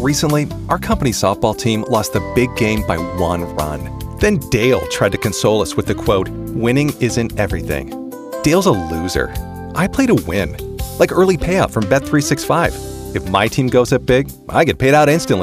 Recently, our company softball team lost the big game by 1 run. Then Dale tried to console us with the quote, "Winning isn't everything." Dale's a loser. I play to win. Like early payout from Bet365. If my team goes up big, I get paid out instantly.